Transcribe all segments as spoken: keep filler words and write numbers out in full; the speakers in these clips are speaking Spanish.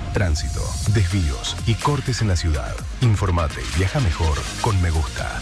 Tránsito, desvíos y cortes en la ciudad. Informate y viaja mejor con Me Gusta.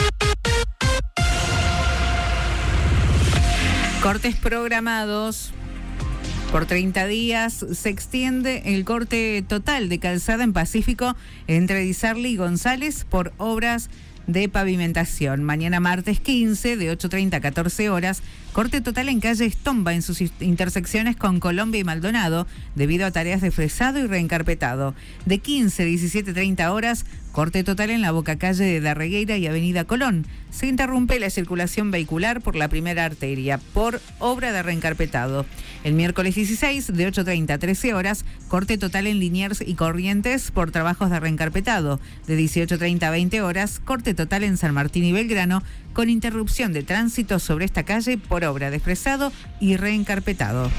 Cortes programados. Por treinta días se extiende el corte total de calzada en Pacífico entre Di Sarli y González por obras de pavimentación. Mañana martes quince, de ocho treinta a catorce horas, corte total en calle Estomba en sus intersecciones con Colombia y Maldonado, debido a tareas de fresado y reencarpetado. De quince a diecisiete treinta horas, corte total en la bocacalle de Darregueira y Avenida Colón. Se interrumpe la circulación vehicular por la primera arteria por obra de reencarpetado. El miércoles dieciséis, de ocho treinta a trece horas, corte total en Liniers y Corrientes por trabajos de reencarpetado. De dieciocho treinta a veinte horas, corte total en San Martín y Belgrano, con interrupción de tránsito sobre esta calle por obra de fresado y reencarpetado.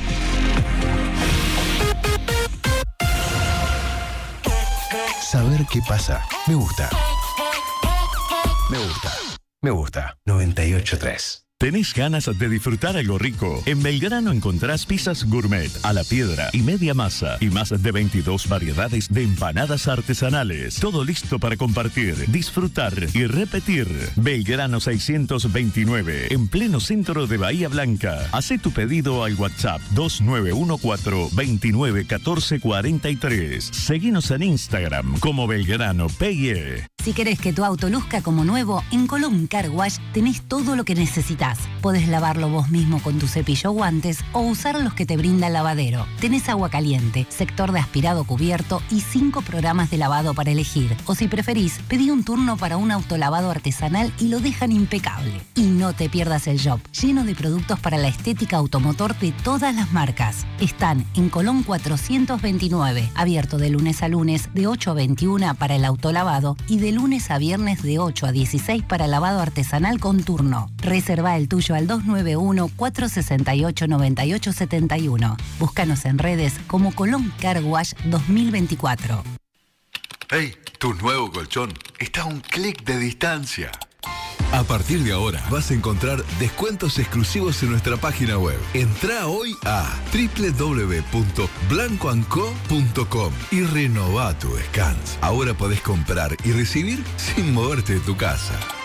Saber qué pasa. Me gusta. Me gusta. Me gusta. noventa y ocho punto tres. ¿Tenés ganas de disfrutar algo rico? En Belgrano encontrás pizzas gourmet, a la piedra y media masa y más de veintidós variedades de empanadas artesanales. Todo listo para compartir, disfrutar y repetir. Belgrano seiscientos veintinueve, en pleno centro de Bahía Blanca. Hacé tu pedido al WhatsApp dos nueve uno cuatro, veintinueve catorce cuarenta y tres. Seguinos en Instagram como Belgrano P y E. Si querés que tu auto luzca como nuevo, en Colón Car Wash tenés todo lo que necesitas. Podés lavarlo vos mismo con tu cepillo o guantes o usar los que te brinda el lavadero. Tenés agua caliente, sector de aspirado cubierto y cinco programas de lavado para elegir. O si preferís, pedí un turno para un autolavado artesanal y lo dejan impecable. Y no te pierdas el shop, lleno de productos para la estética automotor de todas las marcas. Están en Colón cuatrocientos veintinueve, abierto de lunes a lunes de ocho a veintiuna para el autolavado y de lunes a viernes de ocho a dieciséis para lavado artesanal con turno. Reserva el tuyo al dos nueve uno, cuatro seis ocho, nueve ocho siete uno. Búscanos en redes como Colón Car Wash dos mil veinticuatro. ¡Hey! Tu nuevo colchón está a un clic de distancia. A partir de ahora vas a encontrar descuentos exclusivos en nuestra página web. Entrá hoy a doble u doble u doble u punto blanco and co punto com y renová tu descanso. Ahora podés comprar y recibir sin moverte de tu casa.